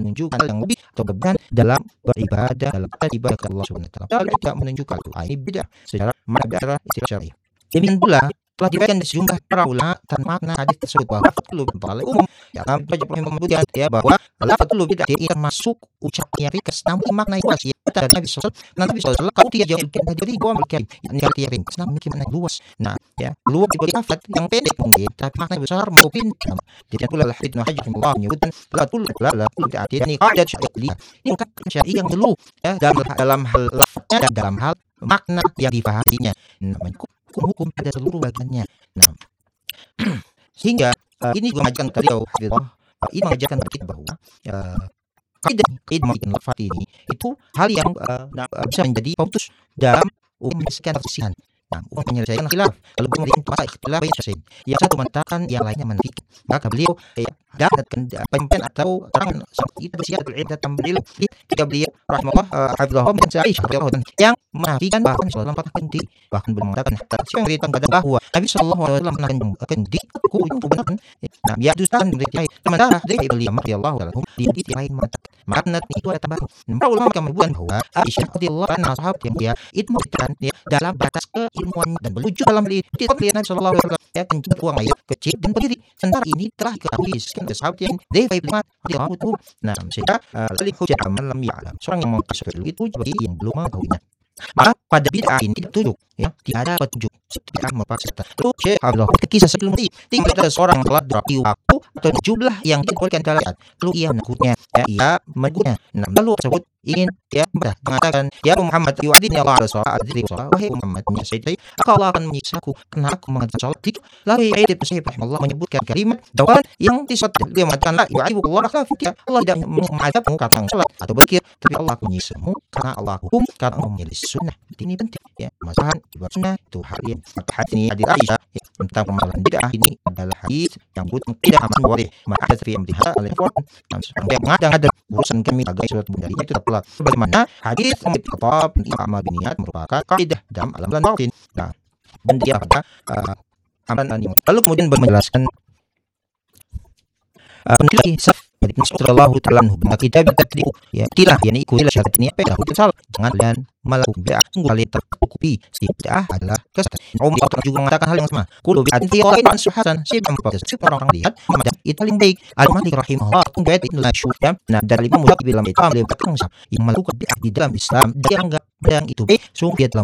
menunjukkan hal yang lebih atau berlebihan dalam beribadah, dalam ibadah ke Allah Subhanahu wa taala. Kalau tidak menunjukkan ini bid'ah secara istilah syar'i. Demikian pula telah diriwayatkan di sejumlah para ulama tentang makna hadis tersebut bahwa lafadzul bid'ah umum. Ya, kami baca menyebutkan ya bahwa lafadzul bid'ah ini termasuk ucapan yang ringkas namun makna yang luas. Ya, kata Nabi SAW, kau tidak jauh dari gua berkirim. Ini arti yang ringkas namun makna luas. Nah, ya, luas diberi lafaz yang pendek mungkin, tapi makna besar maupun jadi pula Ibnu Hajar rahimahullah menyebutkan lafadzul bid'ah ini qaidah syar'iyyah. Ini bukan syar'i yang dulu ya dalam hal lafaznya dan dalam hal makna yang dipahaminya. Namanya hukum pada seluruh bagiannya. Nah, sehingga ini juga mengajarkan beliau ini mengajarkan kita bahwa kaidah mengenai lafaz ini itu hal yang bisa menjadi pemutus dalam menyelesaikan perselisihan. Nah, untuk menyelesaikan khilaf, kalau kemudian masa ikhtilaf yang satu mengatakan yang lainnya menafikan, maka beliau datang pemimpin atau orang itu bersiap datang beliau ketika beliau rahimahullah hafizahum dan Aisyah radhiyallahu yang menafikan bahkan sallallahu alaihi wasallam bahkan mengatakan siapa yang beritahu kepada bahwa Nabi sallallahu alaihi wasallam akan diku yang benar. Nah, ya dustakan berita sementara dari beliau radhiyallahu anhu di titik lain mengatakan makna itu ada tambahan. Para ulama menyebutkan bahwa Aisyah radhiyallahu anha sahabat yang dia itu memberikan dalam batas keilmuan dan berwujud dalam titik Nabi sallallahu alaihi wasallam ya kencing uang air kecil dan berdiri. Sementara ini telah diketahui sahabat yang dari Ibnu Mas'ud. Nah, sehingga lalik hujjah malam ya'lam. Seorang yang mengetahui itu bagi yang belum mengetahuinya. Maka pada bid'ah ini petunjuk ya, tidak ada petunjuk bid'ah merupakan sesat. Lalu Syekh Abdullah kisah sebelum ini tinggal ada seorang telah berapi waktu atau jumlah yang dibolehkan dalam ayat. Lalu ia menegurnya ya, ia menegurnya. Nah, lalu tersebut ingin ya mengatakan ya Muhammad yu'adini Allah ala salat adri salat wahai Muhammad menyesaitai Allah akan menyiksaku karena aku mengadakan salat. Lalu Ibnu Sa'id rahimahullah menyebutkan kalimat jawaban yang disebut dia mengatakan la yu'adibu Allah akhlafika. Allah tidak mengadabmu karena salat atau berkir, tapi Allah akan menyiksamu karena Allah hukum karena Allah menyelisih sunnah. Ini penting ya, masalah ibadah sunnah itu hal yang hadis ini hadis Aisyah ya, tentang permasalahan bid'ah ini adalah hadis yang butuh tidak aman boleh maka dari yang dihal oleh Quran sampai mengada-ngada urusan kami agak surat dari itu telah sebagaimana hadis Umar Khattab amal biniat merupakan kaidah dalam alam dan batin. Nah, dan dia pada amalan ini lalu kemudian menjelaskan penilai jadi sallallahu ta'ala anhu kita bertakdir ya tilah yakni ikuti syarat ini apa itu salah jangan dan melakukan bid'ah sungguh kali terkupi bid'ah adalah kesesatan. Umar juga mengatakan hal yang sama kullu bid'atin fi qawlin suhasan orang lihat Muhammad itu paling baik al-Malik rahimahullah bait itu la syuhya. Nah, dari Imam Mujahid bilang itu beliau yang melakukan bid'ah di dalam Islam dia enggak yang itu baik sungguh dia telah